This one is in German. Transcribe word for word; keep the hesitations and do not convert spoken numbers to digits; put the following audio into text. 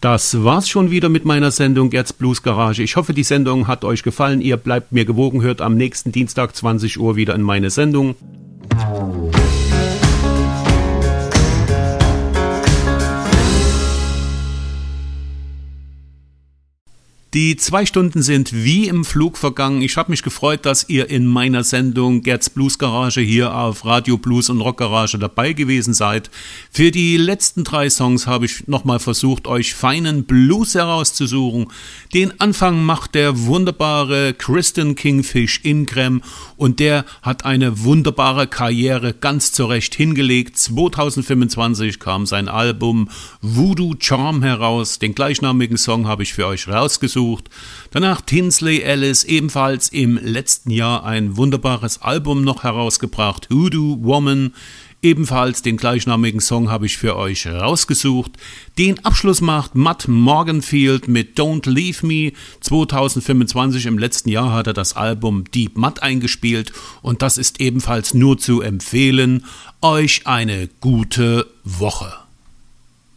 Das war's schon wieder mit meiner Sendung Gerds Blues Garage. Ich hoffe, die Sendung hat euch gefallen. Ihr bleibt mir gewogen, hört am nächsten Dienstag zwanzig Uhr wieder in meine Sendung. Die zwei Stunden sind wie im Flug vergangen. Ich habe mich gefreut, dass ihr in meiner Sendung Gerds Blues Garage hier auf Radio Blues und Rock Garage dabei gewesen seid. Für die letzten drei Songs habe ich nochmal versucht, euch feinen Blues herauszusuchen. Den Anfang macht der wunderbare Kristen Kingfish Ingram und der hat eine wunderbare Karriere ganz zurecht hingelegt. zweitausendfünfundzwanzig kam sein Album Voodoo Charm heraus. Den gleichnamigen Song habe ich für euch rausgesucht. Danach Tinsley Ellis, ebenfalls im letzten Jahr ein wunderbares Album noch herausgebracht, Hoodoo Woman. Ebenfalls den gleichnamigen Song habe ich für euch rausgesucht. Den Abschluss macht Matt Morganfield mit Don't Leave Me. zweitausendfünfundzwanzig, im letzten Jahr hat er das Album Deep Mud eingespielt und das ist ebenfalls nur zu empfehlen. Euch eine gute Woche.